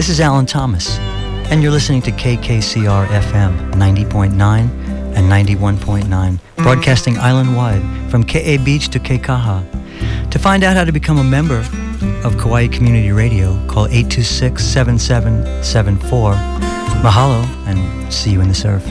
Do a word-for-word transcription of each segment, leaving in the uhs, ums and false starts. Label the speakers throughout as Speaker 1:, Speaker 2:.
Speaker 1: This is Alan Thomas, and you're listening to K K C R F M ninety point nine and ninety-one point nine, broadcasting island-wide from K A Beach to Keikaha. To find out how to become a member of Kauai Community Radio, call eight two six, seven seven seven four. Mahalo, and see you in the surf.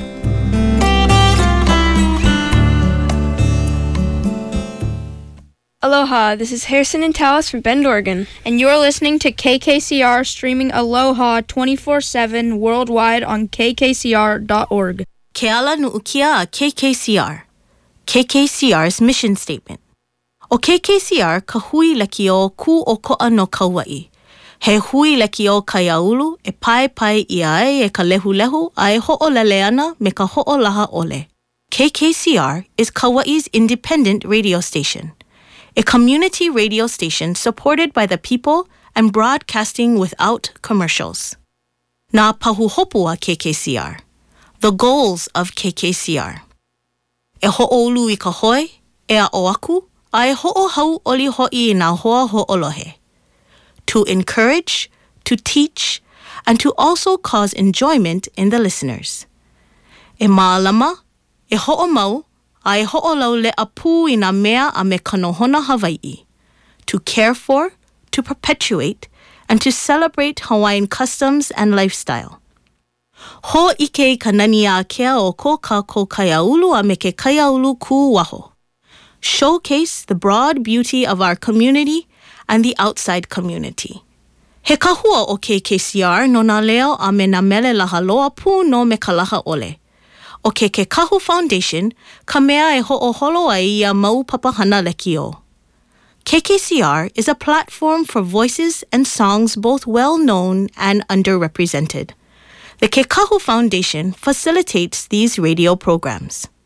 Speaker 2: Aloha, this is Harrison and Talis from Bend, Oregon, and you're listening to K K C R streaming Aloha twenty-four seven worldwide on k k c r dot org.
Speaker 3: Ke ala nu'ukia a K K C R. K K C R's mission statement. O K K C R ka hui leki o ku o ko'a no Kauai. He hui leki o ka iaulu e pai pai ia ai e ka lehu lehu a e ho'olele ana me ka ho'olaha ole. K K C R is Kauai's independent radio station. A community radio station supported by the people and broadcasting without commercials. Nā pahuhopu a K K C R. The goals of K K C R. E ho'oulu I ka hoi, e a o aku, a e ho'ohau oli ho'i I nā hoa ho'olohe. To encourage, to teach, and to also cause enjoyment in the listeners. E mālama, e ho'omau, a e ho'olau le apu I nā mea a me kanohona Hawaii. To care for, to perpetuate, and to celebrate Hawaiian customs and lifestyle. Ho ike ka nani a kea o ko ka ko kaiaulu a me ke kaiaulu ku waho. Showcase the broad beauty of our community and the outside community. He kahua o K K C R no nā leo a me nā mele laha loa pū no me ka laha ole. O ke ke Kahu Foundation, ka mea e ho'oholo ai ia mau papahana leki o. K K C R is a platform for voices and songs both well-known and underrepresented. The Ke Kahu Foundation facilitates these radio programs.